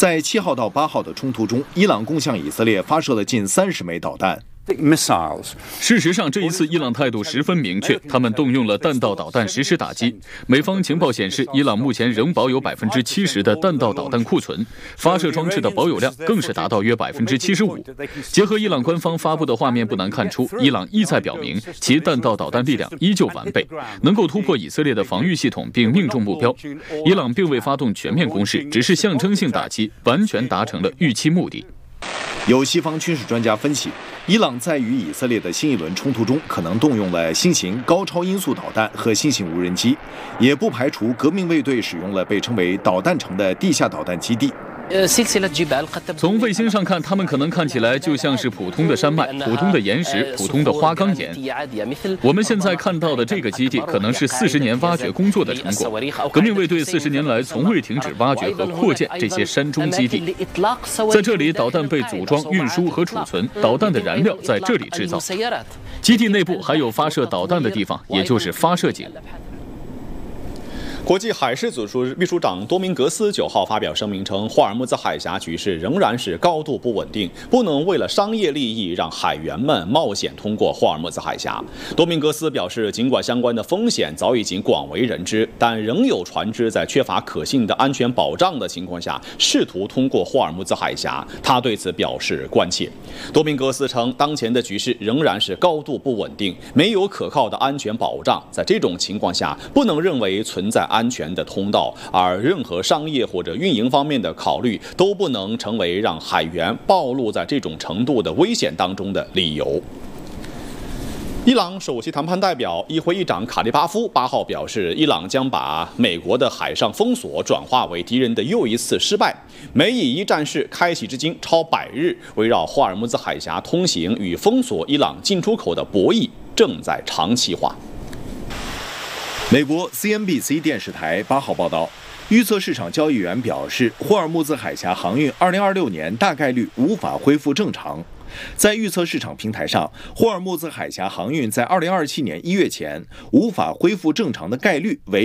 在7号到8号的冲突中，伊朗共向以色列发射了近30枚导弹。 事实上，这一次伊朗态度十分明确，他们动用了弹道导弹实施打击。美方情报显示，伊朗目前仍保有70%的弹道导弹库存，发射装置的保有量更是达到约75%。结合伊朗官方发布的画面，不难看出，伊朗意在表明其弹道导弹力量依旧完备，能够突破以色列的防御系统并命中目标。伊朗并未发动全面攻势，只是象征性打击，完全达成了预期目的。 有西方军事专家分析，伊朗在与以色列的新一轮冲突中可能动用了新型高超音速导弹和新型无人机，也不排除革命卫队使用了被称为导弹城的地下导弹基地。 从卫星上看，它们可能看起来就像是普通的山脉、普通的岩石、普通的花岗岩。我们现在看到的这个基地可能是40年挖掘工作的成果。革命卫队40年来从未停止挖掘和扩建这些山中基地。在这里，导弹被组装、运输和储存，导弹的燃料在这里制造。基地内部还有发射导弹的地方，也就是发射井。 国际海事组织秘书长多明格斯9号发表声明称，霍尔木兹海峡局势仍然是高度不稳定，不能为了商业利益让海员们冒险通过霍尔木兹海峡。多明格斯表示，尽管相关的风险早已经广为人知，但仍有船只在缺乏可信的安全保障的情况下试图通过霍尔木兹海峡，他对此表示关切。多明格斯称，当前的局势仍然是高度不稳定，没有可靠的安全保障，在这种情况下，不能认为存在安全的通道，而任何商业或者运营方面的考虑都不能成为让海员暴露在这种程度的危险当中的理由。伊朗首席谈判代表、议会议长卡利巴夫8号表示，伊朗将把美国的海上封锁转化为敌人的又一次失败。美以一战事开启至今超100日，围绕霍尔木兹海峡通行与封锁伊朗进出口的博弈正在长期化。 美国 CNBC 电视台8号报道，预测市场交易员表示，霍尔木兹海峡航运2026年大概率无法恢复正常。在预测市场平台上，霍尔木兹海峡航运在2027年1月前无法恢复正常的概率为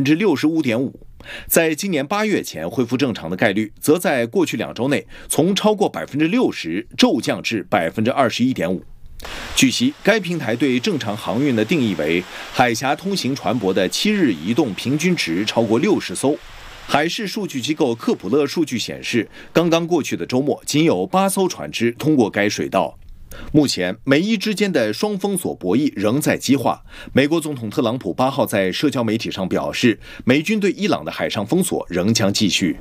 65.5%，在今年8月前恢复正常的概率，则在过去2周内从超过60%骤降至21.5%。据悉，该平台对正常航运的定义为海峡通行船舶的7日移动平均值超过60艘。海事数据机构科普勒数据显示，刚刚过去的周末，仅有8艘船只通过该水道。目前，美伊之间的双封锁博弈仍在激化。美国总统特朗普8号在社交媒体上表示，美军对伊朗的海上封锁仍将继续。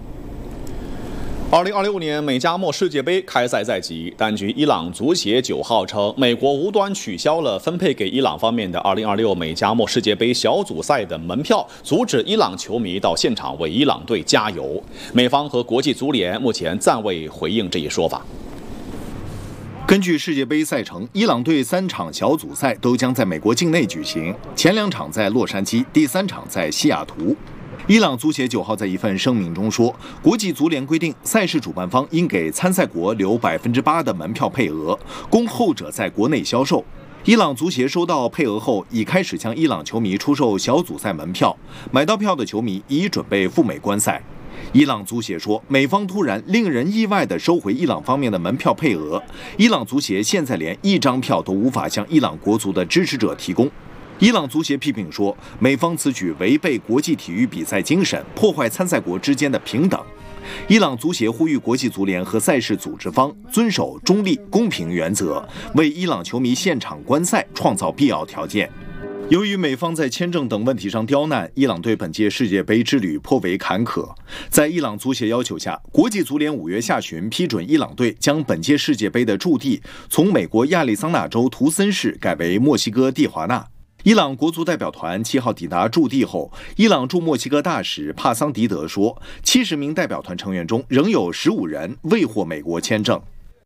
2026年美加墨世界杯开赛在即，但据伊朗足协9号称，美国无端取消了分配给伊朗方面的2026美加墨世界杯小组赛的门票，阻止伊朗球迷到现场为伊朗队加油。美方和国际足联目前暂未回应这一说法。 根据世界杯赛程，伊朗队3场小组赛都将在美国境内举行，前2场在洛杉矶，第3场在西雅图。伊朗足协9号在一份声明中说，国际足联规定，赛事主办方应给参赛国留8%的门票配额，供后者在国内销售。伊朗足协收到配额后，已开始向伊朗球迷出售小组赛门票，买到票的球迷已准备赴美观赛。伊朗足协说，美方突然令人意外地收回伊朗方面的门票配额，伊朗足协现在连1张票都无法向伊朗国足的支持者提供。伊朗足协批评说，美方此举违背国际体育比赛精神，破坏参赛国之间的平等。伊朗足协呼吁国际足联和赛事组织方遵守中立、公平原则，为伊朗球迷现场观赛创造必要条件。由于美方在签证等问题上刁难，伊朗对本届世界杯之旅颇为坎坷。在伊朗足协要求下，国际足联5月下旬批准伊朗队将本届世界杯的驻地从美国亚利桑那州图森市改为墨西哥蒂华纳。伊朗国足代表团7号抵达驻地后，伊朗驻墨西哥大使帕桑迪德说，70名代表团成员中仍有15人未获美国签证。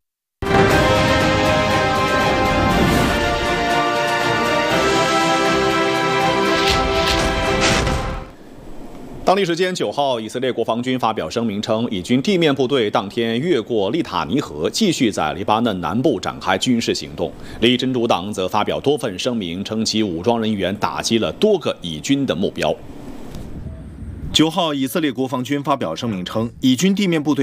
当地时间9号，以色列国防军发表声明称，以军地面部队当天越过利塔尼河，继续在黎巴嫩南部展开军事行动。黎真主党则发表多份声明，称其武装人员打击了多个以军的目标。 9号，以色列国防军发表声明称，以军地面部队